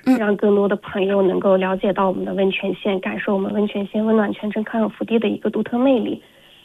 让更多的朋友能够了解到我们的温泉县，感受我们温泉县温暖泉城康养福地的一个独特魅力。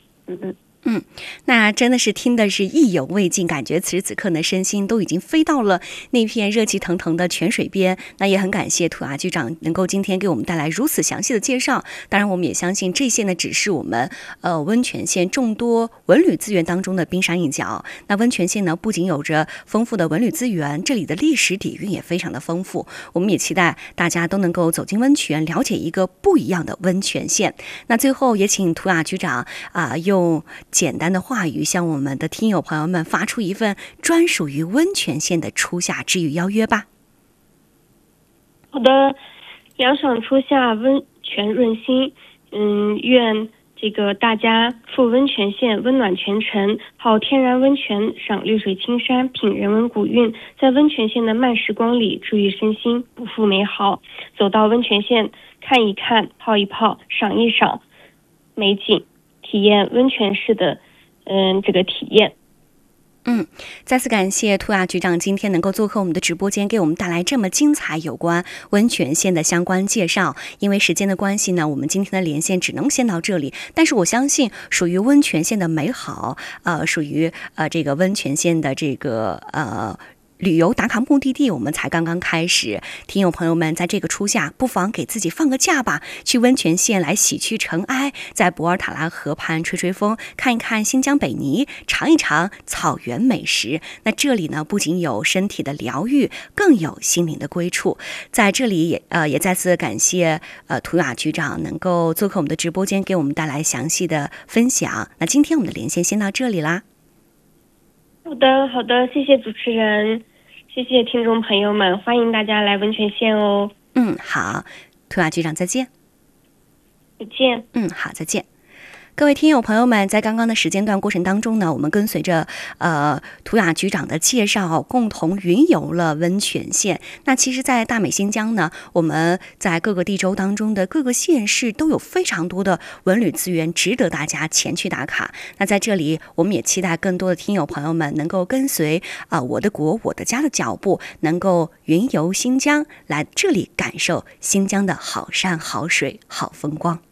那真的是听的是意犹未尽，感觉此时此刻呢，身心都已经飞到了那片热气腾腾的泉水边。那也很感谢涂雅局长能够今天给我们带来如此详细的介绍。当然，我们也相信这些呢，只是我们温泉县众多文旅资源当中的冰山一角。那温泉县呢，不仅有着丰富的文旅资源，这里的历史底蕴也非常的丰富。我们也期待大家都能够走进温泉，了解一个不一样的温泉县。那最后也请涂雅局长用简单的话语向我们的听友朋友们发出一份专属于温泉县的初夏之语邀约吧。 好的，凉爽初夏，温泉润心。愿这个大家赴温泉县，温暖全城，泡天然温泉，赏绿水青山，品人文古韵，在温泉县的慢时光里治愈身心，不负美好。走到温泉县看一看，泡一泡，赏一赏美景，体验温泉式的这个体验。 再次感谢涂雅局长今天能够做客我们的直播间，给我们带来这么精彩有关温泉县的相关介绍。因为时间的关系呢，我们今天的连线只能先到这里。但是我相信，属于温泉县的美好，属于这个温泉县的这个旅游打卡目的地，我们才刚刚开始。听友朋友们，在这个初夏，不妨给自己放个假吧，去温泉县来洗去尘埃，在博尔塔拉河畔吹吹风，看一看新疆北泥，尝一尝草原美食。那这里呢，不仅有身体的疗愈，更有心灵的归处。在这里也再次感谢涂雅局长能够做客我们的直播间，给我们带来详细的分享。那今天我们的连线先到这里啦。 好的，谢谢主持人。谢谢听众朋友们，欢迎大家来温泉县哦。 好，涂雅局长再见。 再见。 好，再见。各位听友朋友们，在刚刚的时间段过程当中呢，我们跟随着涂雅局长的介绍，共同云游了温泉县。那其实在大美新疆呢，我们在各个地州当中的各个县市都有非常多的文旅资源，值得大家前去打卡。那在这里，我们也期待更多的听友朋友们能够跟随我的国我的家的脚步，能够云游新疆，来这里感受新疆的好山好水好风光。